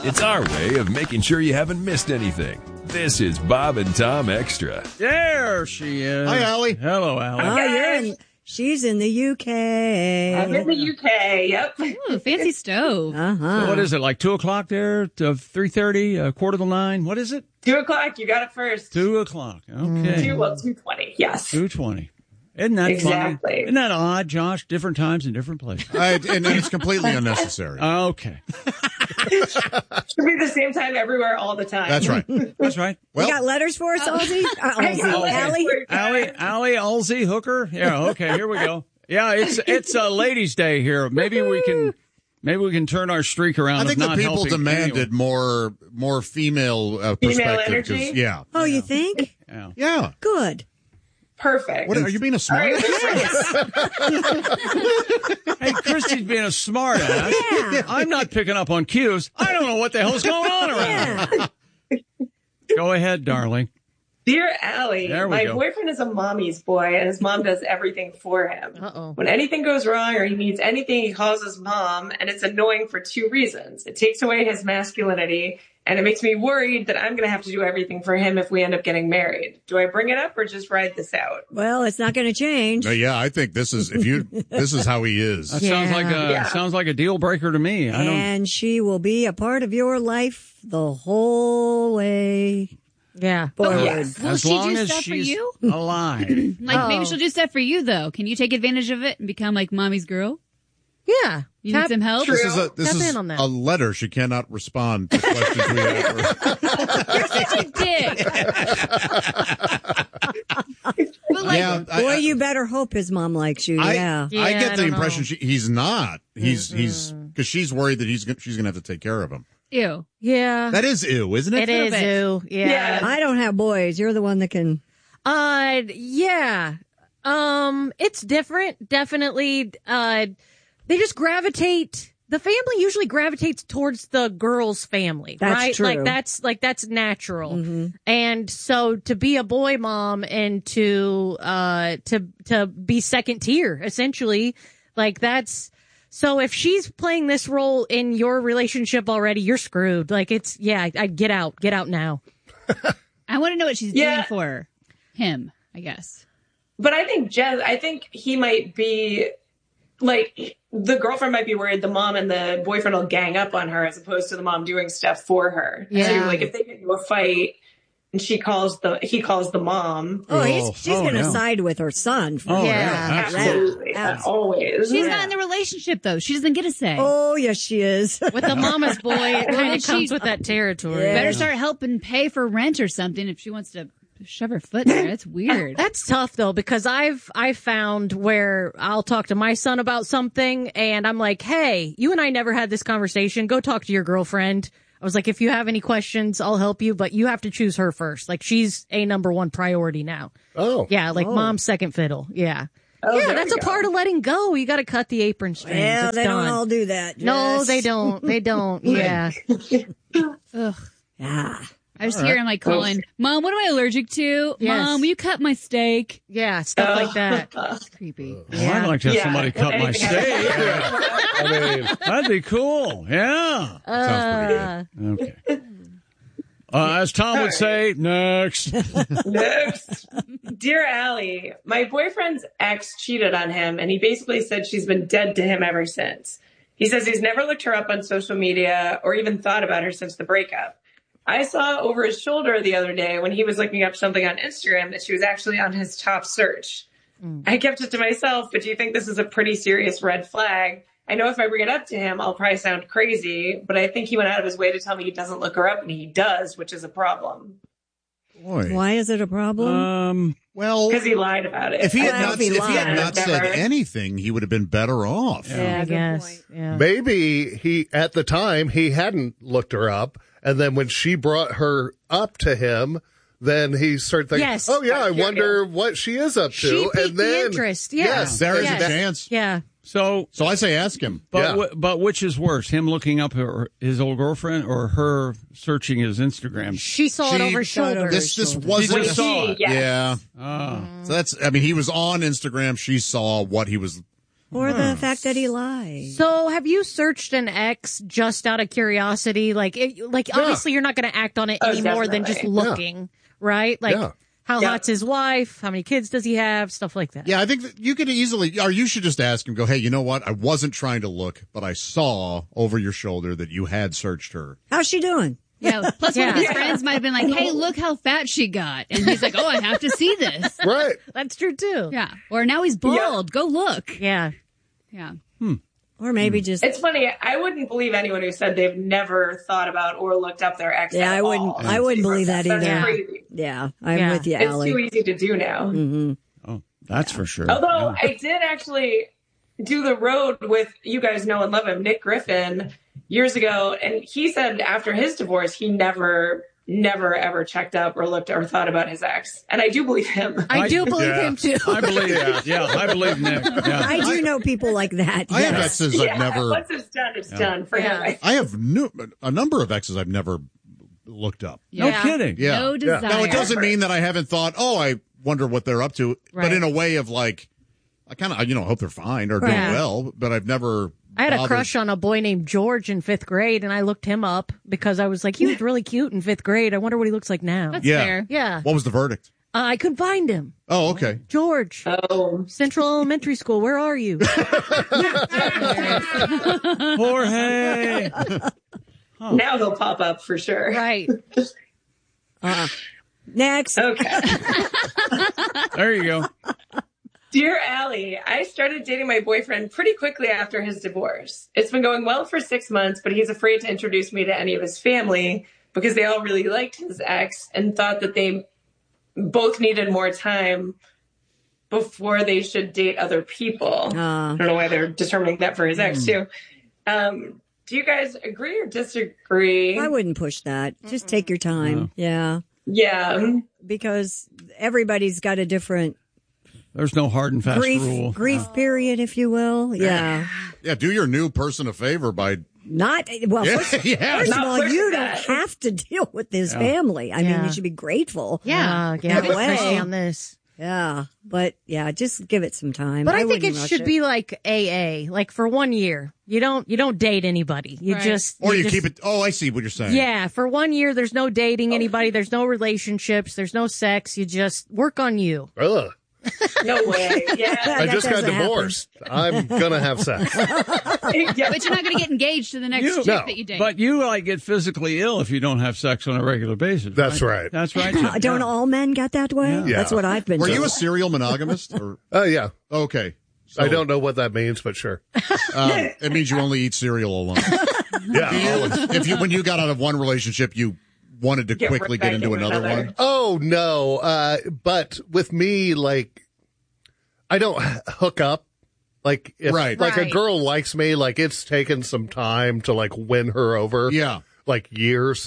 It's our way of making sure you haven't missed anything. This is Bob and Tom Extra. There she is. Hi, Allie. Hello, Allie. Oh, she's in the UK. I'm in the UK, yep. Ooh, fancy stove. So what is it, like 2 o'clock there, to 3:30, 8:45? What is it? 2 o'clock, you got it first. 2 o'clock, okay. 2:20, yes. 2:20. Isn't that Exactly. funny? Isn't that odd, Josh? Different times in different places. And it's completely unnecessary. Okay. Should be the same time everywhere all the time. That's right. That's right. You got letters for us, Ozzy? Allie, Halsey, Hooker. Yeah, okay, here we go. Yeah, it's a ladies' day here. Maybe we can turn our streak around. I think the people demanded more female perspective. Energy? Yeah. Oh, you think? Yeah. Good. Perfect. What, are you being a smart ass? Hey, Christy's being a smart ass. Yeah. I'm not picking up on cues. I don't know what the hell's going on around here. Go ahead, darling. Dear Allie, my go. boyfriend is a mommy's boy, and his mom does everything for him. Uh-oh. When anything goes wrong or he needs anything, he calls his mom, and it's annoying for two reasons. It takes away his masculinity, and it makes me worried that I'm going to have to do everything for him if we end up getting married. Do I bring it up or just ride this out? Well, it's not going to change. Yeah, I think this is how he is. That sounds like a deal breaker to me. And she will be a part of your life the whole way. Yeah. Forward. Yes. Will as she long do as stuff for she's you? alive. Maybe she'll do stuff for you, though. Can you take advantage of it and become like mommy's girl? Yeah. You need some help? This is Tap in on that. a letter. She cannot respond to questions we ask her. You're such a dick. But like, Yeah, Boy, you better hope his mom likes you. I Yeah. get I the don't impression know. he's not. He's because she's worried that she's going to have to take care of him. ew. Yeah. That is ew, isn't it? It is, bit. ooh. Yeah. I don't have boys. You're the one that can. Yeah. It's different. Definitely. They just gravitate. The family usually gravitates towards the girl's family, That's right? true. That's natural. Mm-hmm. And so to be a boy mom and to be second tier, essentially, like that's, so if she's playing this role in your relationship already, you're screwed. Like I'd get out now. I want to know what she's doing for him, I guess. But I think he might be, like, the girlfriend might be worried the mom and the boyfriend will gang up on her as opposed to the mom doing stuff for her. Yeah. So, like, if they get into a fight and he calls the mom. She's going to side with her son. Absolutely. Always. She's not in the relationship, though. She doesn't get a say. Oh, yes, she is. With the mama's boy, it kind of comes with that territory. Yeah. Better start helping pay for rent or something if she wants to shove her foot in there. That's weird. That's tough though, because I've found where I'll talk to my son about something and I'm like, hey, you and I never had this conversation. Go talk to your girlfriend. I was like, if you have any questions, I'll help you, but you have to choose her first. Like, she's a number one priority now. Oh. Yeah, like mom's second fiddle. Yeah. Oh, yeah, there that's we a go. part of letting go. You got to cut the apron strings. Well, It's they done. don't all do that. No, Jess. they don't. They don't. Yeah. Ugh. Yeah. I just hear him like calling, Mom, what am I allergic to? Yes. Mom, will you cut my steak? Yeah, stuff like that. That's creepy. I'd like to have somebody cut my Anything steak. I mean, That'd be cool. Yeah. Sounds pretty good. Okay. As Tom would say, next. Next. Dear Allie, my boyfriend's ex cheated on him, and he basically said she's been dead to him ever since. He says he's never looked her up on social media or even thought about her since the breakup. I saw over his shoulder the other day when he was looking up something on Instagram that she was actually on his top search. I kept it to myself, but do you think this is a pretty serious red flag? I know if I bring it up to him, I'll probably sound crazy, but I think he went out of his way to tell me he doesn't look her up, and he does, which is a problem. Boy. Why is it a problem? Well, Because he lied about it. if he had Well, not, if he if he had lied. not said Never. anything, he would have been better off. Yeah, I good guess. point. Yeah. maybe he, at the time, he hadn't looked her up. And then when she brought her up to him, then he started thinking, Yes. oh, yeah, I wonder what she is up to. She piqued and then, the interest. Yeah. Yes. There's Yes. a chance. Yeah. So I say ask him. but which is worse, him looking up his old girlfriend or her searching his Instagram? She saw it over his shoulder. This wasn't. He just saw it. Yes. Yeah. Oh. So he was on Instagram. She saw what he was Or the fact that he lied. So have you searched an ex just out of curiosity? Like, obviously you're not going to act on it any more than just looking, right? Like, how hot's his wife? How many kids does he have? Stuff like that. Yeah, I think that you could easily, or you should just ask him, go, hey, you know what? I wasn't trying to look, but I saw over your shoulder that you had searched her. How's she doing? Yeah. Plus, one of his friends might have been like, hey, look how fat she got. And he's like, oh, I have to see this. Right. That's true, too. Yeah. Or now he's bald. Go look. Yeah. Yeah. Or maybe just... It's funny. I wouldn't believe anyone who said they've never thought about or looked up their ex. Yeah, at I wouldn't believe that That's either. crazy. Yeah, I'm with you, It's Allie. too easy to do now. Mm-hmm. Oh, that's for sure. Although I did actually do the road with, you guys know and love him, Nick Griffin, years ago. And he said after his divorce, he never ever checked up or looked or thought about his ex. And I do believe him. I do believe him, too. I believe I believe Nick. Yeah. I do know people like that. I have yes. exes I've never. Once it's done, it's done for him. I have a number of exes I've never looked up. No kidding. Yeah. No desire. Now, it doesn't mean that I haven't thought, oh, I wonder what they're up to, but in a way of like, I kind of, hope they're fine or doing well, but I've never. I had a crush on a boy named George in 5th grade, and I looked him up because I was like, he was really cute in 5th grade. I wonder what he looks like now. That's fair. Yeah. What was the verdict? I couldn't find him. Oh, okay. George. Oh. Central Elementary School. Where are you? Jorge. Now he'll pop up for sure. Right. Next. Okay. There you go. Dear Allie, I started dating my boyfriend pretty quickly after his divorce. It's been going well for 6 months, but he's afraid to introduce me to any of his family because they all really liked his ex and thought that they both needed more time before they should date other people. I don't know why they're determining that for his ex, too. Do you guys agree or disagree? I wouldn't push that. Just take your time. Yeah. Yeah. Because everybody's got a different There's no hard and fast rule. grief period, if you will. Yeah. Yeah, do your new person a favor by. Not, well, first of all, you don't have to deal with his family. I mean, you should be grateful. Yeah. That way. Especially on this. Yeah. But yeah, just give it some time. But I think it wouldn't rush should be like AA, like for 1 year. You don't date anybody. You just Or you just, keep it. Oh, I see what you're saying. Yeah, for 1 year, there's no dating anybody. There's no relationships. There's no sex. You just work on you. Ugh. No way. Yeah. I just got doesn't divorced. I'm going to have sex. Yeah. But you're not going to get engaged to the next chick that you date. But you get physically ill if you don't have sex on a regular basis. That's right. That's right. Jeff. Don't all men get that way? Yeah. That's what I've been Were told. you a serial monogamist? Or Yeah. okay. So, I don't know what that means, but sure. It means you only eat cereal alone. Yeah. When you got out of one relationship, you wanted to quickly get into another one. Oh, no. But with me, like, I don't hook up. Like, if a girl likes me, like, it's taken some time to, like, win her over. Yeah. Like, years.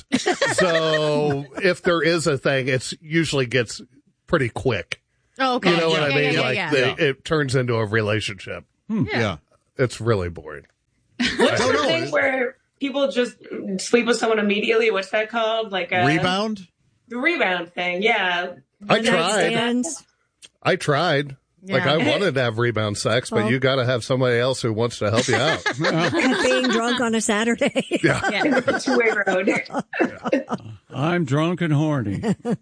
So if there is a thing, it usually gets pretty quick. Oh, okay. You know what I mean? It turns into a relationship. Yeah. It's really boring. The thing where people just sleep with someone immediately. What's that called? Like a Rebound? The rebound thing. Yeah. I tried. Nightstands? I tried. Like, I wanted to have rebound sex, but you got to have somebody else who wants to help you out. Being drunk on a Saturday. Yeah. Two-way road. I'm drunk and horny.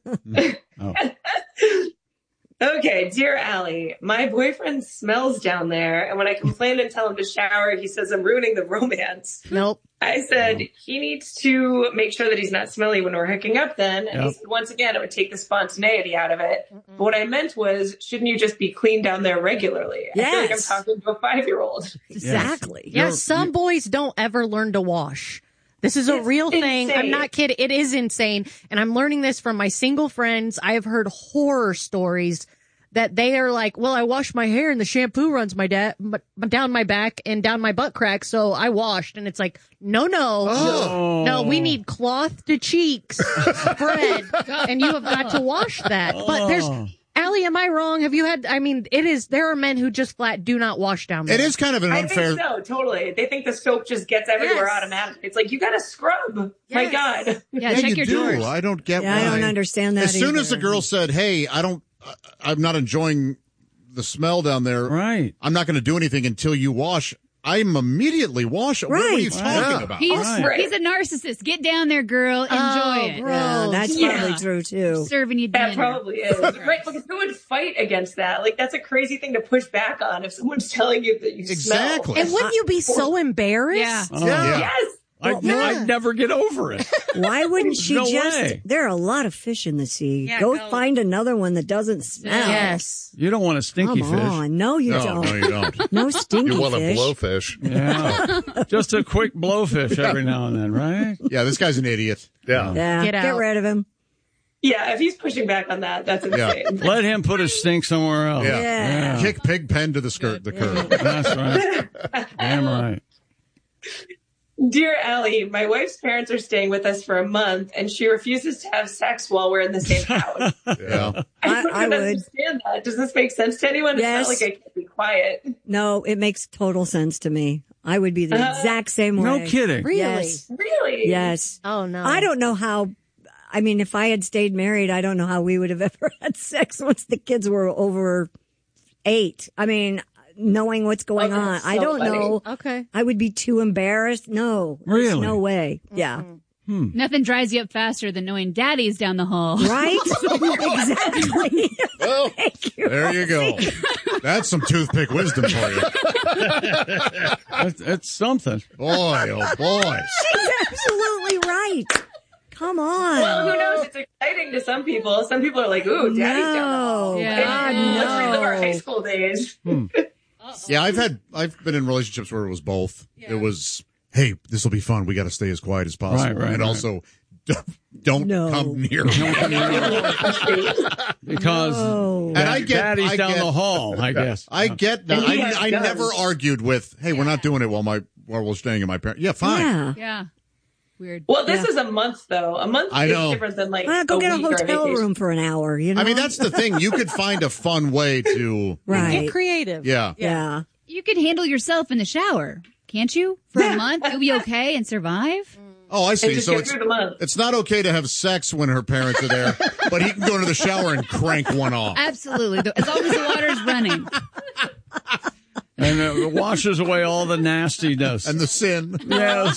Okay, dear Allie, my boyfriend smells down there, and when I complain and tell him to shower, he says I'm ruining the romance. Nope. I said he needs to make sure that he's not smelly when we're hooking up then. And he said, once again, it would take the spontaneity out of it. But what I meant was, shouldn't you just be clean down there regularly? I feel like I'm talking to a 5-year-old. Exactly. Yeah, some boys don't ever learn to wash. This is a real thing. Insane. I'm not kidding. It is insane. And I'm learning this from my single friends. I have heard horror stories that they are like, well, I washed my hair and the shampoo runs down my back and down my butt crack, so I washed. And it's like, no, we need cloth to cheeks spread, and you have got to wash that. But there's, Allie, am I wrong? Have you had, there are men who just flat do not wash down there. It is kind of an unfair. I think so, totally. They think the soap just gets everywhere automatically. It's like, you got to scrub. Yes. My God. Yeah, check your drawers. I don't get why. I don't understand that As soon either. as the girl said, hey, I'm not enjoying the smell down there. Right. I'm not going to do anything until you wash. I'm immediately washing. What are you talking about? He's a narcissist. Get down there, girl. Enjoy it. Yeah, that's probably true, too. Serving you dinner. That probably is. Right, because who would fight against that? Like, that's a crazy thing to push back on if someone's telling you that you smell. And wouldn't you be so embarrassed? Yeah. Yes. I'd never get over it. Why wouldn't she No just? way. There are a lot of fish in the sea. Yeah, go go. find another one that doesn't smell. Yes. You don't want a stinky Come fish. on. No, you don't. No, you don't. No stinky You want fish. a blowfish. Yeah. Just a quick blowfish every now and then, right? Yeah, this guy's an idiot. Yeah. Yeah, Get get out. rid of him. Yeah, if he's pushing back on that, that's insane. Let him put his stink somewhere else. Yeah. Kick Pigpen to the curb. That's right. Damn right. Dear Allie, my wife's parents are staying with us for a month, and she refuses to have sex while we're in the same house. Yeah. I don't I even would. understand that. Does this make sense to anyone? Yes. It's not like I can't be quiet. No, it makes total sense to me. I would be the exact same way. No kidding. Really? Yes. Really? Yes. Oh, no. I don't know how. I mean, if I had stayed married, I don't know how we would have ever had sex once the kids were over 8. I mean, knowing what's going Oh, on, that's I so don't funny. know. Okay. I would be too embarrassed. No, there's Really? no way. Yeah, Nothing dries you up faster than knowing daddy's down the hall. right. Exactly. Well, Thank you. There you go. That's some toothpick wisdom for you. It's something. Boy, oh boy. She's absolutely right. Come on. Well, who knows? It's exciting to some people. Some people are like, ooh, daddy's down the hall. No. Yeah. God, Let's relive our high no. school days. Yeah, I've been in relationships where it was both. It was, hey, this will be fun. We got to stay as quiet as possible. Right, and right. also, don't No. come near me. Because No. And I get, daddy's I down get, the hall, I guess. I get that. And he has I guns. never argued with, hey, we're not doing it while we're staying at my parents. Yeah, fine. Yeah. Yeah. Weird. Well, this is a month, though. A month I is know. different than like Well, go get a week or hotel vacation. room for an hour. You know. I mean, that's the thing. You could find a fun way to, right. Get creative. yeah. Yeah. You can handle yourself in the shower, can't you? For a month, you'll be okay and survive. Oh, I And see. just So get it's through the month. it's not okay to have sex when her parents are there, but he can go into the shower and crank one off. Absolutely, as long as the water's running. And it washes away all the nastiness. And the sin. Yes.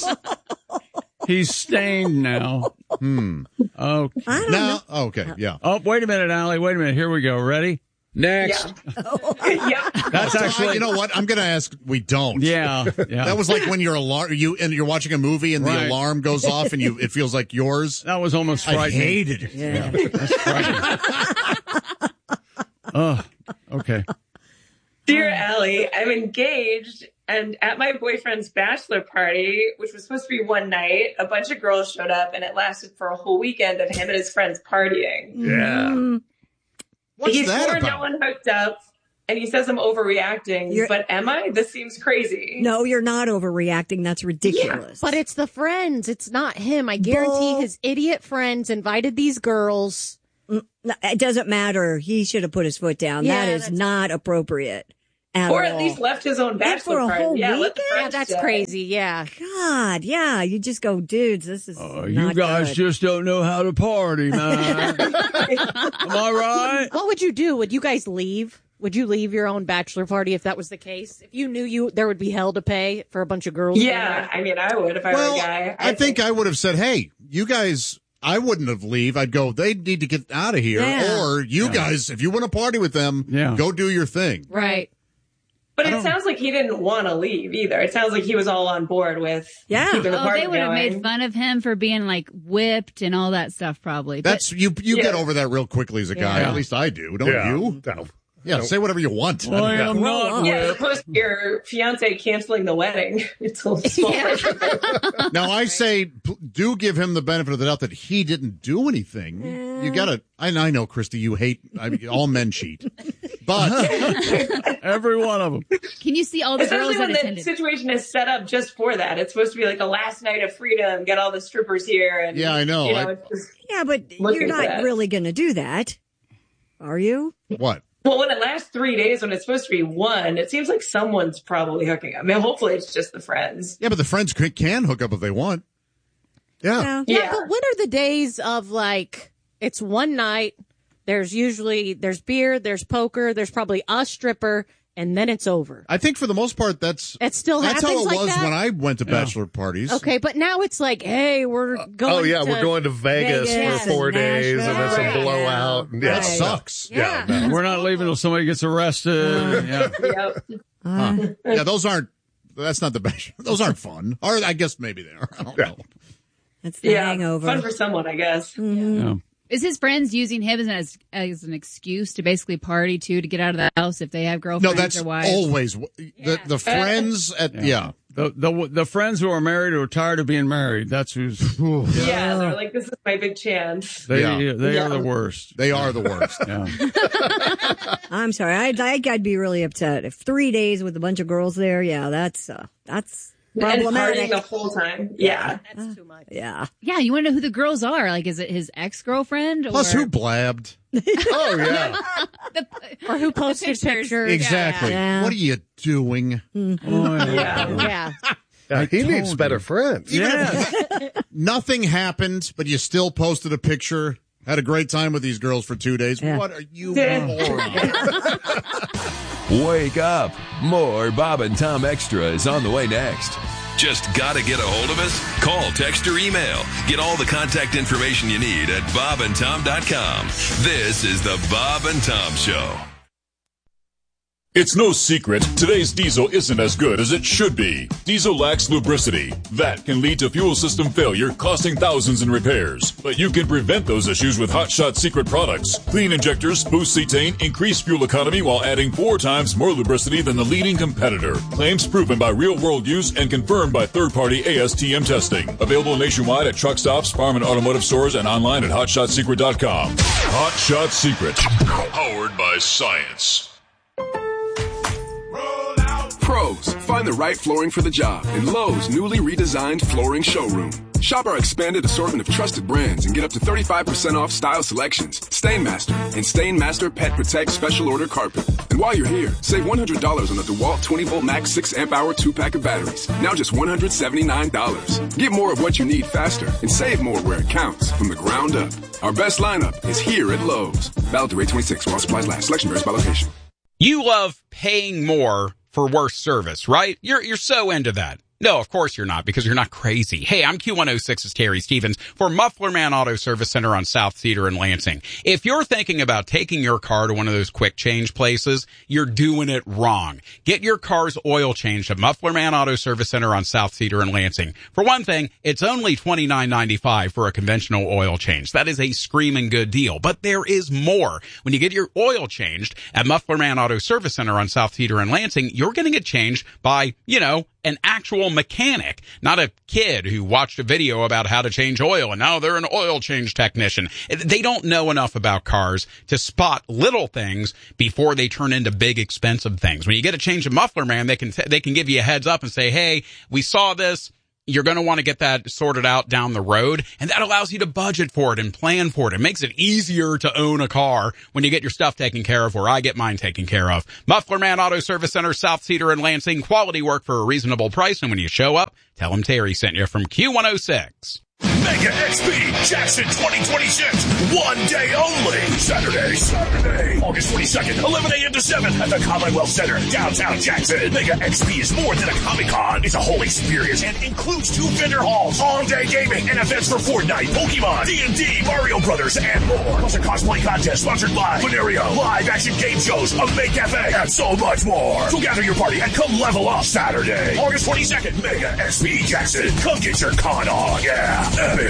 He's stained now. Okay. I don't know. Now, okay, yeah. Oh, wait a minute, Allie. Wait a minute. Here we go. Ready? Next. Yep. That's actually, You know what? I'm going to ask. We don't. yeah. That was like when you're you're watching a movie and the Right. alarm goes off and it feels like yours. That was almost I frightening. hated it. Yeah. That's frightening. Oh, okay. Dear Allie, I'm engaged, and at my boyfriend's bachelor party, which was supposed to be one night, a bunch of girls showed up, and it lasted for a whole weekend of him and his friends partying. Yeah. What's He that swore about? no one hooked up, and he says I'm overreacting. But am I? This seems crazy. No, you're not overreacting. That's ridiculous. But it's the friends. It's not him. I guarantee Bull. his idiot friends invited these girls. No, it doesn't matter. He should have put his foot down. Yeah, that is that's- not appropriate at Or all. at least left his own Yeah, for bachelor a party. whole Yeah, let the weekend? friends That's do it. crazy. Yeah. God, yeah. You just go, dudes, this is You not guys good. just don't know how to party, man. Am I right? What would you do? Would you guys leave? Would you leave your own bachelor party if that was the case? If you knew there would be hell to pay for a bunch of girls? Yeah, I mean, I would if I were a guy. I think I would have said, hey, you guys, I wouldn't have leave. I'd go, they need to get out of here. Yeah. Or you guys, if you want to party with them, go do your thing. Right. But it sounds like he didn't want to leave either. It sounds like he was all on board with keeping the Oh, party they would have going. made fun of him for being like whipped and all that stuff, probably. But- That's you get over that real quickly as a guy. Yeah. At least I do. Don't Yeah. you? No. Yeah, say whatever you want. Well, I am not Yeah, as whipped. opposed to your fiance canceling the wedding. It's a little small. Now I say, do give him the benefit of the doubt that he didn't do anything. You gotta. I know, Christy, you hate. I mean, all men cheat, but every one of them. Can you see all the Especially girls when that the attended? situation is set up just for that. It's supposed to be like a last night of freedom. Get all the strippers here, and Yeah, I know. it's just Yeah, but looking you're for not that. really going to do that, are you? what? Well, when it lasts 3 days, when it's supposed to be one, it seems like someone's probably hooking up. I mean, hopefully it's just the friends. Yeah, but the friends can hook up if they want. Yeah. Yeah, but when are the days of like, it's one night, There's beer, there's poker, there's probably a stripper, and then it's over. I think for the most part, that's how it was when I went to bachelor parties. Okay, but now it's like, hey, we're going. We're going to Vegas for 4 days, and it's a blowout. Yeah, that sucks. Yeah. No. We're not leaving until somebody gets arrested. Yeah, that's not the bachelor. Those aren't fun. Or I guess maybe they are. I don't know. That's the hangover. Fun for someone, I guess. Mm-hmm. Yeah. Is his friends using him as an excuse to basically party too, to get out of the house if they have girlfriends No, that's or wives? always the friends at The friends who are married or tired of being married. That's who's. Yeah, they're like, this is my big chance. They are the worst. They are the worst. Yeah. I'm sorry. I'd be really upset if 3 days with a bunch of girls there. Yeah, that's problematic. And partying the whole time. Yeah. That's too much. Yeah. Yeah, you want to know who the girls are? Like, is it his ex-girlfriend? Plus, who blabbed? Oh, yeah. Or who posted pictures. Exactly. Yeah. What are you doing? Yeah. He needs better friends. Yeah. Nothing happened, but you still posted a picture. Had a great time with these girls for 2 days. Yeah. What are you moron? Wake up. More Bob and Tom Extra is on the way next. Just gotta get a hold of us? Call, text, or email. Get all the contact information you need at bobandtom.com. This is the Bob and Tom Show. It's no secret, today's diesel isn't as good as it should be. Diesel lacks lubricity. That can lead to fuel system failure, costing thousands in repairs. But you can prevent those issues with Hot Shot Secret products. Clean injectors, boost cetane, increase fuel economy while adding 4 times more lubricity than the leading competitor. Claims proven by real-world use and confirmed by third-party ASTM testing. Available nationwide at truck stops, farm and automotive stores, and online at hotshotsecret.com. Hot Shot Secret. Powered by science. Pros, find the right flooring for the job in Lowe's newly redesigned flooring showroom. Shop our expanded assortment of trusted brands and get up to 35% off style selections, Stainmaster, and Stainmaster Pet Protect Special Order Carpet. And while you're here, save $100 on the DeWalt 20-volt max 6-amp-hour 2-pack of batteries. Now just $179. Get more of what you need faster and save more where it counts from the ground up. Our best lineup is here at Lowe's. Valid through 8/26 while supplies last. Selection varies by location. You love paying more for worse service, right? You're so into that. No, of course you're not, because you're not crazy. Hey, I'm Q106's Terry Stevens for Muffler Man Auto Service Center on South Cedar in Lansing. If you're thinking about taking your car to one of those quick change places, you're doing it wrong. Get your car's oil changed at Muffler Man Auto Service Center on South Cedar in Lansing. For one thing, it's only $29.95 for a conventional oil change. That is a screaming good deal. But there is more. When you get your oil changed at Muffler Man Auto Service Center on South Cedar in Lansing, you're going to get changed by, an actual mechanic, not a kid who watched a video about how to change oil and now they're an oil change technician. They don't know enough about cars to spot little things before they turn into big expensive things. When you get a change of Muffler Man, they can give you a heads up and say, hey, we saw this. You're going to want to get that sorted out down the road, and that allows you to budget for it and plan for it. It makes it easier to own a car when you get your stuff taken care of, where I get mine taken care of. Muffler Man Auto Service Center, South Cedar and Lansing. Quality work for a reasonable price, and when you show up, tell them Terry sent you from Q106. Mega XP Jackson 2026. 1 day only. Saturday, August 22nd, 11 a.m. to 7 at the Commonwealth Center, downtown Jackson. Mega XP is more than a Comic-Con. It's a whole experience and includes 2 vendor halls, all-day gaming, and events for Fortnite, Pokemon, D&D, Mario Brothers, and more. Plus a cosplay contest sponsored by Venerio, live action game shows, a Make Cafe, and so much more. So gather your party and come level up Saturday, August 22nd, Mega XP Jackson. Come get your con on, yeah. Epic.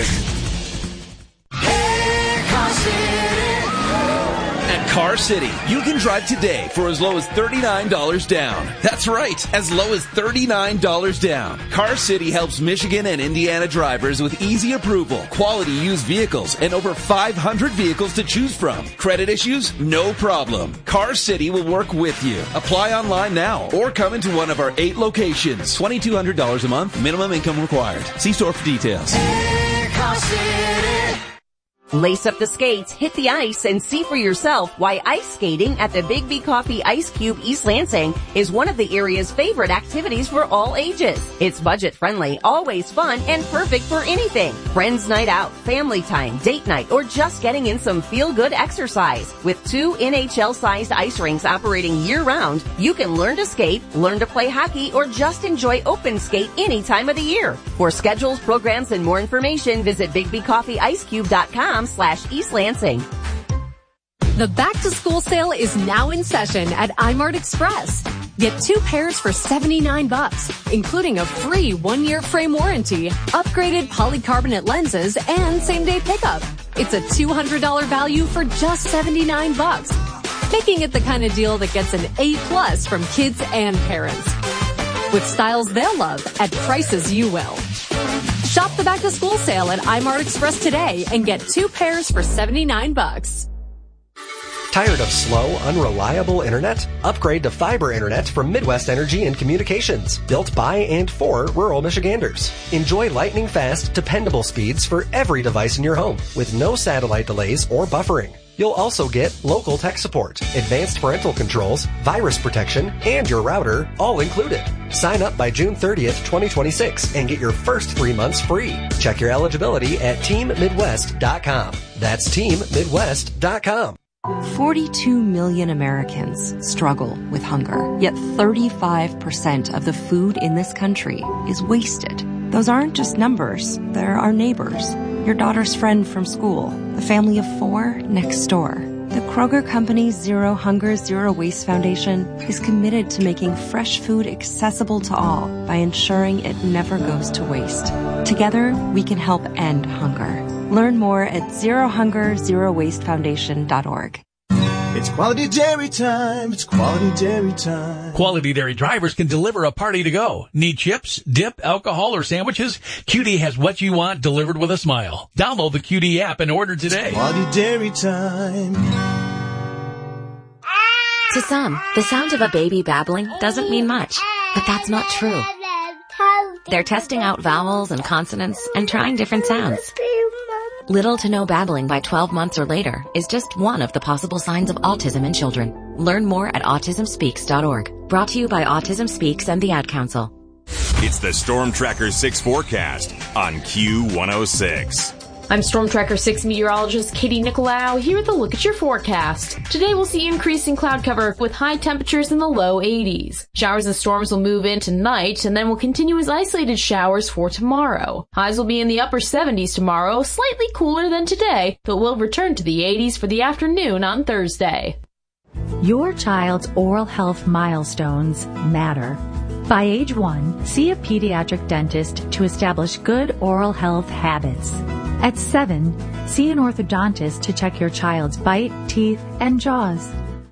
At Car City, you can drive today for as low as $39 down. That's right, as low as $39 down. Car City helps Michigan and Indiana drivers with easy approval, quality used vehicles, and over 500 vehicles to choose from. Credit issues? No problem. Car City will work with you. Apply online now or come into one of our 8 locations. $2,200 a month, minimum income required. See store for details. Car City. Lace up the skates, hit the ice, and see for yourself why ice skating at the Big B Coffee Ice Cube East Lansing is one of the area's favorite activities for all ages. It's budget-friendly, always fun, and perfect for anything. Friends night out, family time, date night, or just getting in some feel-good exercise. With 2 NHL-sized ice rinks operating year-round, you can learn to skate, learn to play hockey, or just enjoy open skate any time of the year. For schedules, programs, and more information, visit bigbcoffeeicecube.com/East Lansing. The back-to-school sale is now in session at iMart Express. Get 2 pairs for $79, including a free 1-year frame warranty, upgraded polycarbonate lenses, and same-day pickup. It's a $200 value for just $79, making it the kind of deal that gets an A+ from kids and parents. With styles they'll love at prices you will. Shop the back-to-school sale at iMart Express today and get 2 pairs for $79. Tired of slow, unreliable internet? Upgrade to fiber internet from Midwest Energy and Communications, built by and for rural Michiganders. Enjoy lightning-fast, dependable speeds for every device in your home, with no satellite delays or buffering. You'll also get local tech support, advanced parental controls, virus protection, and your router, all included. Sign up by June 30th, 2026, and get your first 3 months free. Check your eligibility at teammidwest.com. That's teammidwest.com. 42 million Americans struggle with hunger, yet 35% of the food in this country is wasted. Those aren't just numbers, they're our neighbors, your daughter's friend from school, the family of 4 next door. The Kroger Company's Zero Hunger, Zero Waste Foundation is committed to making fresh food accessible to all by ensuring it never goes to waste. Together, we can help end hunger. Learn more at zerohungerzerowastefoundation.org. It's quality dairy time. It's quality dairy time. Quality Dairy drivers can deliver a party to go. Need chips, dip, alcohol, or sandwiches? QD has what you want delivered with a smile. Download the QD app and order today. It's quality dairy time. To some, the sound of a baby babbling doesn't mean much, but that's not true. They're testing out vowels and consonants and trying different sounds. Little to no babbling by 12 months or later is just one of the possible signs of autism in children. Learn more at autismspeaks.org. Brought to you by Autism Speaks and the Ad Council. It's the Storm Tracker 6 forecast on Q106. I'm Storm Tracker 6 meteorologist Katie Nicolau here with a look at your forecast. Today we'll see increasing cloud cover with high temperatures in the low 80s. Showers and storms will move in tonight and then will continue as isolated showers for tomorrow. Highs will be in the upper 70s tomorrow, slightly cooler than today, but will return to the 80s for the afternoon on Thursday. Your child's oral health milestones matter. By age 1, see a pediatric dentist to establish good oral health habits. At 7, see an orthodontist to check your child's bite, teeth, and jaws.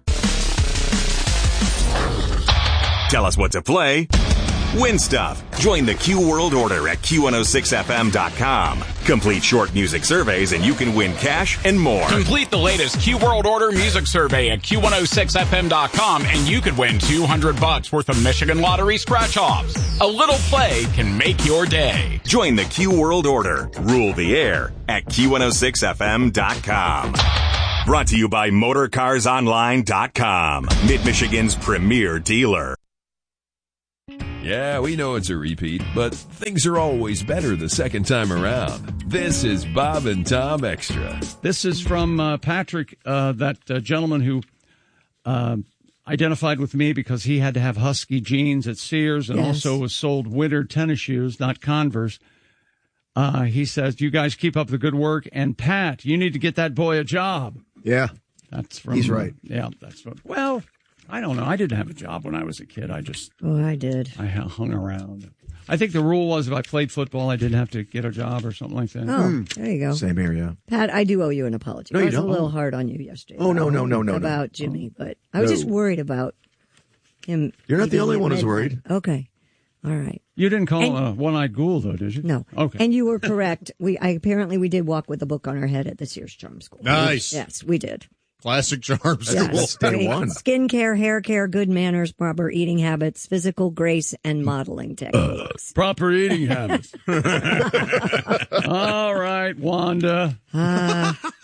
Tell us what to play. Win stuff. Join the Q World Order at Q106FM.com. Complete short music surveys and you can win cash and more. Complete the latest Q World Order music survey at Q106FM.com and you could win $200 worth of Michigan Lottery scratch-offs. A little play can make your day. Join the Q World Order. Rule the air at Q106FM.com. Brought to you by MotorCarsOnline.com, Mid-Michigan's premier dealer. Yeah, we know it's a repeat, but things are always better the second time around. This is Bob and Tom Extra. This is from Patrick, that gentleman who identified with me because he had to have Husky jeans at Sears and also was sold winter tennis shoes, not Converse. He says, you guys keep up the good work. And Pat, you need to get that boy a job. Yeah. That's from, he's right. Yeah, that's what, well, I don't know. I didn't have a job when I was a kid. I did. I hung around. I think the rule was if I played football, I didn't have to get a job or something like that. Oh, there you go. Same here, yeah. Pat, I do owe you an apology. No, I you was don't. a little hard on you yesterday. Oh, no. About Jimmy, but I was just worried about him. You're not the only one who's worried. Okay. All right. You didn't call him a one-eyed ghoul, though, did you? No. Okay. And you were correct. Apparently we did walk with a book on our head at the Sears Charm School. Nice. Yes, we did. Classic Charm School. Yes. Day one. Skincare, hair care, good manners, proper eating habits, physical grace, and modeling techniques. Proper eating habits. All right, Wanda.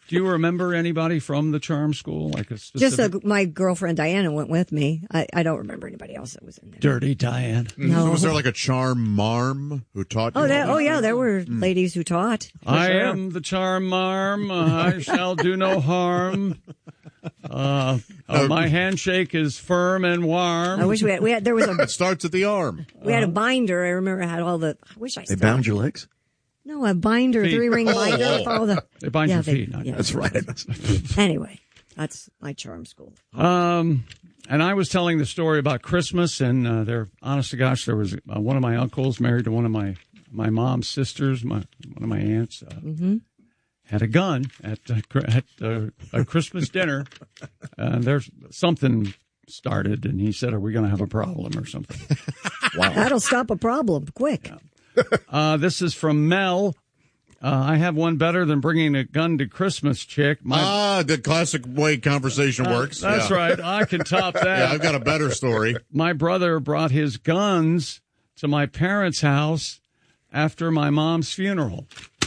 Do you remember anybody from the charm school? Like a specific... Just my girlfriend Diana went with me. I don't remember anybody else that was in there. Dirty Diane. No. So was there like a charm marm who taught you? Yeah, there were ladies who taught. I am the charm marm. I shall do no harm. My handshake is firm and warm. I wish we had there was a... It starts at the arm. We had a binder. I remember I had all the... I wish I still... They bound your legs? No, a binder, feet. 3-ring binder with all the... They bind your feet. Yeah. That's right. Anyway, that's my charm school. And I was telling the story about Christmas, and there, honest to gosh, there was one of my uncles married to one of my mom's sisters, one of my aunts, had a gun at a Christmas dinner. There's something started, and he said, "Are we going to have a problem or something?" Wow, that'll stop a problem quick. Yeah. This is from Mel. I have one better than bringing a gun to Christmas, chick. The classic way conversation works. That's right. I can top that. Yeah, I've got a better story. My brother brought his guns to my parents' house after my mom's funeral.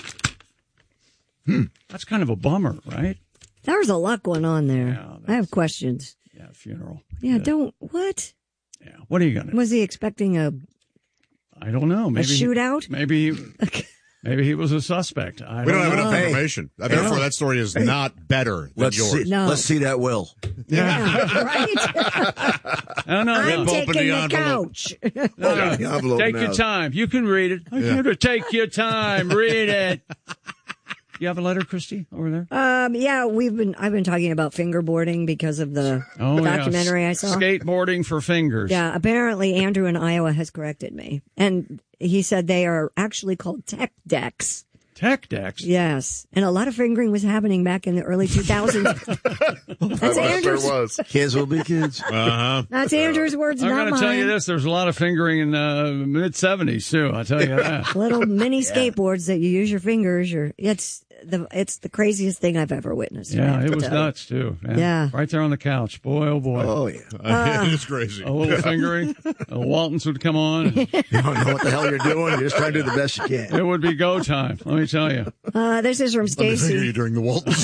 That's kind of a bummer, right? There's a lot going on there. Yeah, I have questions. Yeah, funeral. Yeah, what? Yeah, what are you going to do? Was he expecting I don't know. Maybe a shootout? Maybe he was a suspect. We don't have enough information. Therefore, that story is not better than yours. Let's see that will. Yeah, right? No. I'm taking the couch. No. Take your time. You can read it. Take your time. Read it. You have a letter, Christy, over there? Yeah, I've been talking about fingerboarding because of the documentary I saw. Skateboarding for fingers. Yeah, apparently Andrew in Iowa has corrected me. And he said they are actually called tech decks. Tech decks? Yes. And a lot of fingering was happening back in the early 2000s. That's Andrew's. Sure was. Kids will be kids. Uh-huh. That's Andrew's words, not mine. I'm going to tell you this. There's a lot of fingering in the mid-'70s, too. I'll tell you that. Little mini skateboards that you use your fingers. It's the craziest thing I've ever witnessed. Yeah, it was nuts, too. Man. Yeah. Right there on the couch. Boy, oh, boy. Oh, yeah. It is crazy. A little fingering. Waltons would come on. You don't know what the hell you're doing. You're just trying to do the best you can. It would be go time, let me tell you. This is from Stacy. You during the Waltons.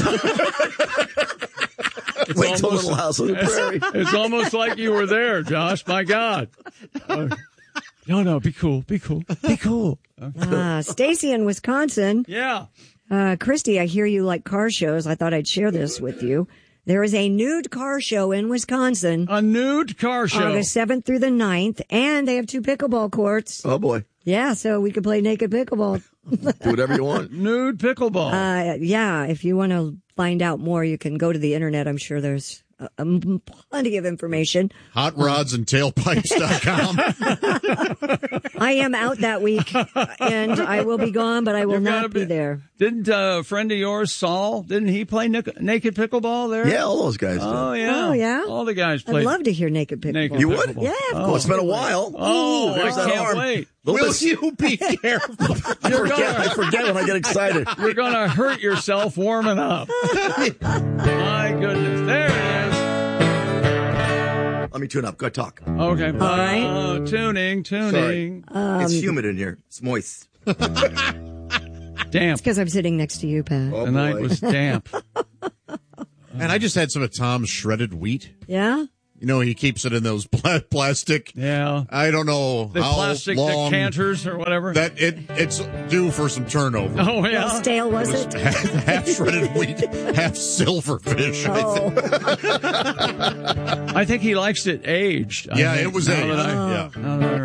Wait till Little House on the Prairie. It's almost like you were there, Josh. My God. No, be cool. Be cool. Be cool. Stacy in Wisconsin. Yeah. Christy, I hear you like car shows. I thought I'd share this with you. There is a nude car show in Wisconsin. A nude car show. August 7th through the 9th. And they have 2 pickleball courts. Oh, boy. Yeah, so we could play naked pickleball. Do whatever you want. Nude pickleball. Yeah, if you want to find out more, you can go to the internet. I'm sure there's plenty of information. HotRodsandTailpipes.com. I am out that week, and I will be gone, but I will not be there. Didn't a friend of yours, Saul, didn't he play naked pickleball there? Yeah, all those guys did. Oh, yeah. Oh, yeah? All the guys played. I'd love to hear naked pickleball. You would? Yeah, of course. It's been a while. Oh, there's I that can't arm. wait. Will you be careful? I forget when I get excited. You're going to hurt yourself warming up. My goodness. There it is. Let me tune up. Go talk. Okay. All right. Tuning. Sorry. It's humid in here. It's moist. Damp. It's because I'm sitting next to you, Pat. Oh, the night was damp. And I just had some of Tom's shredded wheat. Yeah? You know, he keeps it in those plastic. Yeah. I don't know the how plastic long decanters or whatever. That it's due for some turnover. Oh, yeah. How stale was it? Half shredded wheat, half silverfish. Oh. I think he likes it aged. Yeah, it was aged. Now that I